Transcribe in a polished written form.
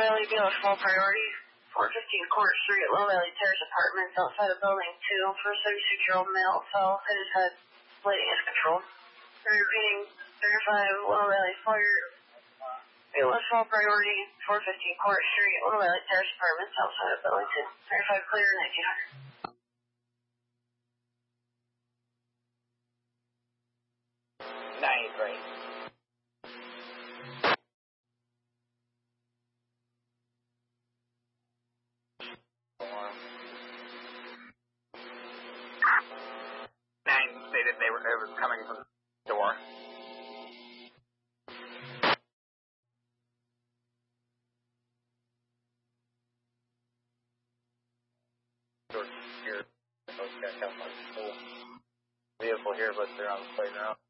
Valley Beal, small priority. 415 Court Street, Low Valley Terrace Apartments, outside of Building 2. For a 36-year-old male, fell, hit his head. Bleeding is controlled. Repeating, 35 Low Valley Fire. Beal, small priority. 415 Court Street, Low Valley Terrace Apartments, outside of Building 2. 35 clear, 1900. 93. Stated it was coming from the door. Here, vehicle here, but they're on the playground.